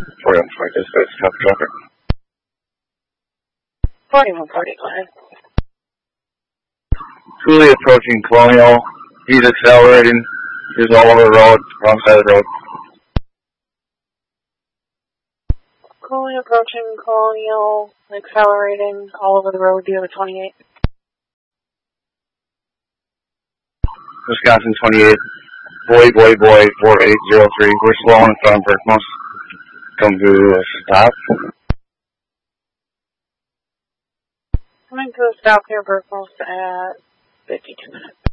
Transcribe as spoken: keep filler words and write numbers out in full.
forty-one forty, dispatch, copy traffic. forty-one forty-five. Truly approaching Colonial. He's accelerating. He's all over the road, wrong side of the road. Colonial approaching, Colonial accelerating, all over the road, do you have a twenty-eight? Wisconsin twenty-eight, boy, boy, boy, four eight zero three. We're slow in front of Berkmos. Come to a stop. Coming to a stop here, Berkmos, at fifty-two minutes.